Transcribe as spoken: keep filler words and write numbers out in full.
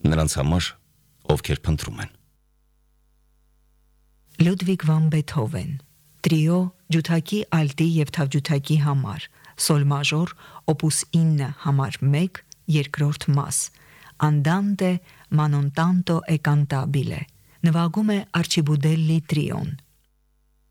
նրանց համար, ովքեր փնտրում են։ Լյուդվիգ վան Բեթհովեն, տրիո ջութակի ալտի եւ թավջութակի համար, սոլ մաժոր, օպուս ինը համար մեկ, երկրորդ մաս, Andante ma non tanto e cantabile, նվագում է Արչիբուդելլի տրիոն։